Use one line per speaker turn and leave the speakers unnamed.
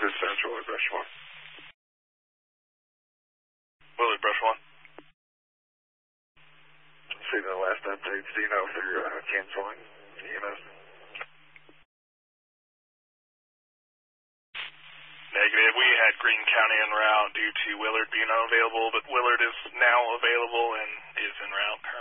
This is Central Willard Brush 1.
Willard Brush 1.
See the last updates. Do you know if they're canceling EMS?
Negative. We had Greene County en route due to Willard being unavailable, but Willard is now available and is en route currently.